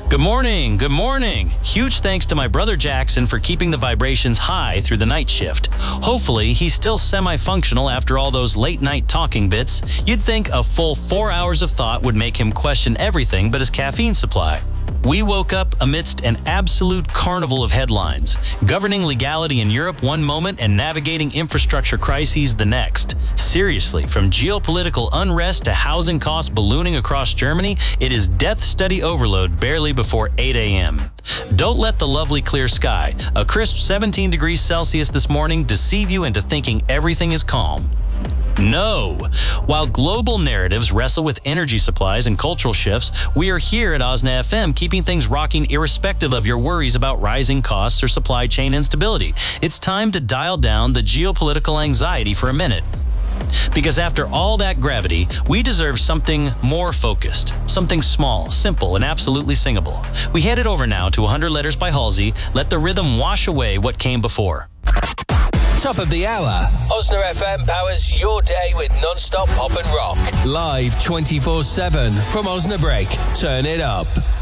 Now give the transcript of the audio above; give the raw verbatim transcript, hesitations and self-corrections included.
Good morning, good morning. Huge thanks to my brother Jackson for keeping the vibrations high through the night shift. Hopefully, he's still semi-functional after all those late-night talking bits. You'd think a full four hours of thought would make him question everything but his caffeine supply. We woke up amidst an absolute carnival of headlines, governing legality in Europe one moment and navigating infrastructure crises the next. Seriously, from geopolitical unrest to housing costs ballooning across Germany, it is death study overload barely before eight a m Don't let the lovely clear sky, a crisp seventeen degrees Celsius this morning, deceive you into thinking everything is calm. No! While global narratives wrestle with energy supplies and cultural shifts, we are here at Osna F M keeping things rocking irrespective of your worries about rising costs or supply chain instability. It's time to dial down the geopolitical anxiety for a minute. Because after all that gravity, we deserve something more focused, something small, simple, and absolutely singable. We head it over now to one hundred Letters by Halsey. Let the rhythm wash away what came before. Top of the hour. Osna F M powers your day with non-stop pop and rock. Live twenty-four seven from Osnabrück. Turn it up.